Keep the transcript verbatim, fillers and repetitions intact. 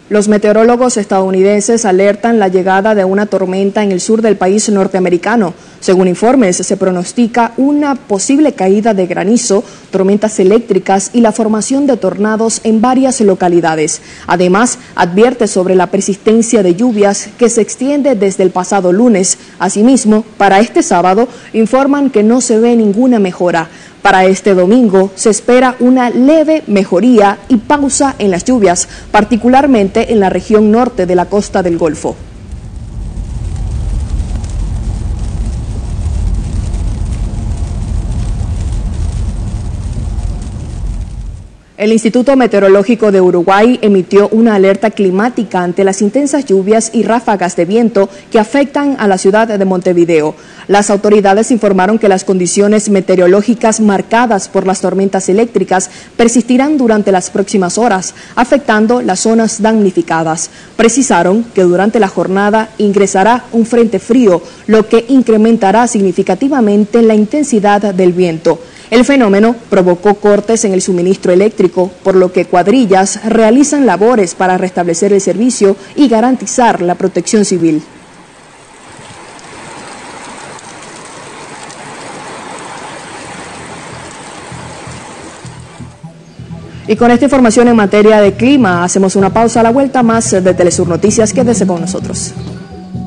Los meteorólogos estadounidenses alertan la llegada de una tormenta en el sur del país norteamericano. Según informes, se pronostica una posible caída de granizo, tormentas eléctricas y la formación de tornados en varias localidades. Además, advierte sobre la persistencia de lluvias que se extiende desde el pasado lunes. Asimismo, para este sábado, informan que no se ve ninguna mejora. Para este domingo se espera una leve mejoría y pausa en las lluvias, particularmente en la región norte de la costa del Golfo. El Instituto Meteorológico de Uruguay emitió una alerta climática ante las intensas lluvias y ráfagas de viento que afectan a la ciudad de Montevideo. Las autoridades informaron que las condiciones meteorológicas marcadas por las tormentas eléctricas persistirán durante las próximas horas, afectando las zonas damnificadas. Precisaron que durante la jornada ingresará un frente frío, lo que incrementará significativamente la intensidad del viento. El fenómeno provocó cortes en el suministro eléctrico, por lo que cuadrillas realizan labores para restablecer el servicio y garantizar la protección civil. Y con esta información en materia de clima, hacemos una pausa. A la vuelta más de Telesur Noticias. Quédese con nosotros.